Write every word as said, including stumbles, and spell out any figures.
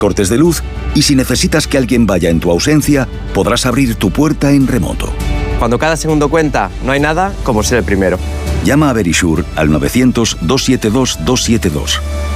cortes de luz y si necesitas que alguien vaya en tu ausencia, podrás abrir tu puerta en remoto. Cuando cada segundo cuenta, no hay nada como ser el primero. Llama a Verisure al novecientos, doscientos setenta y dos, doscientos setenta y dos.